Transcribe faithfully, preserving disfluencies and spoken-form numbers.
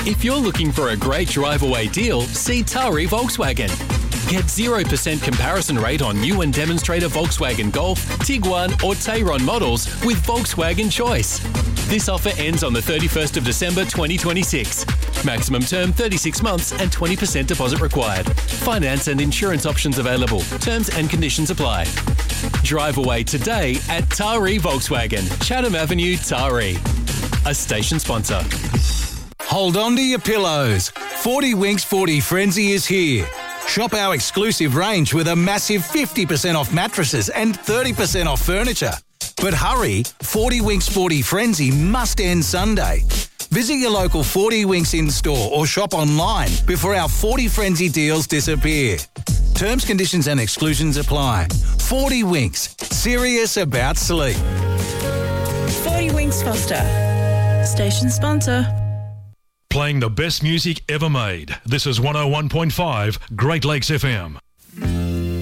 If you're looking for a great drive-away deal, see Tari Volkswagen. Get zero percent comparison rate on new and demonstrator Volkswagen Golf, Tiguan or Tayron models with Volkswagen Choice. This offer ends on the thirty-first of December twenty twenty-six. Maximum term thirty-six months and twenty percent deposit required. Finance and insurance options available. Terms and conditions apply. Drive away today at Tari Volkswagen, Chatham Avenue, Tari. A station sponsor. Hold on to your pillows. forty Winks forty Frenzy is here. Shop our exclusive range with a massive fifty percent off mattresses and thirty percent off furniture. But hurry, forty Winks forty Frenzy must end Sunday. Visit your local forty Winks in-store or shop online before our forty Frenzy deals disappear. Terms, conditions and exclusions apply. forty Winks, serious about sleep. forty Winks Foster, station sponsor. Playing the best music ever made. This is one oh one point five Great Lakes F M.